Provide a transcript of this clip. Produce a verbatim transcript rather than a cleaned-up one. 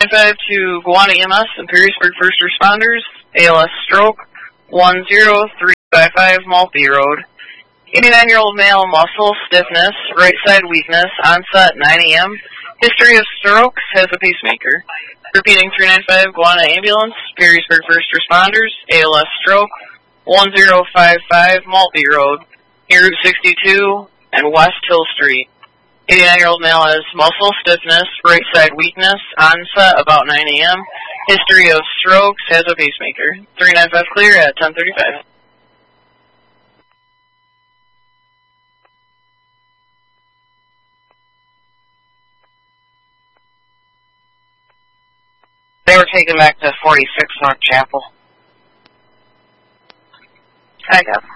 ninety-five to Guana E M S and Perrysburg First Responders, A L S stroke, one zero three five five Maltby Road. eighty-nine-year-old male, muscle stiffness, right side weakness, onset nine A M History of strokes, has a pacemaker. Repeating three ninety-five Guana Ambulance, Perrysburg First Responders, A L S stroke, one zero five five Maltby Road, near Route sixty-two and West Hill Street. eighty-nine-year-old male has muscle stiffness, right side weakness, onset about nine A M History of strokes, has a pacemaker. three ninety-five clear at ten thirty-five. They were taken back to forty-six North Chapel. I got